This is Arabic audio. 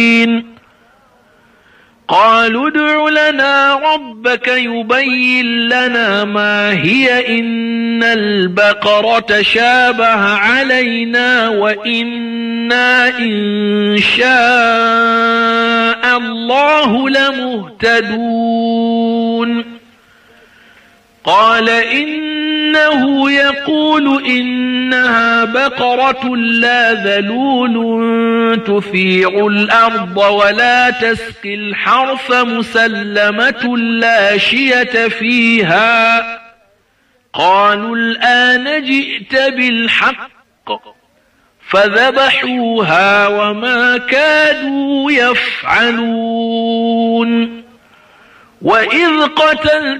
قالوا ادع لنا ربك يبين لنا ما هي إن البقرة شابه علينا وإنا إن شاء الله لمهتدون قال إنه يقول إنها بقرة لا ذلول تثير الأرض ولا تسقي الحرث مسلمة لا شية فيها قالوا الآن جئت بالحق فذبحوها وما كادوا يفعلون وإذ قتلت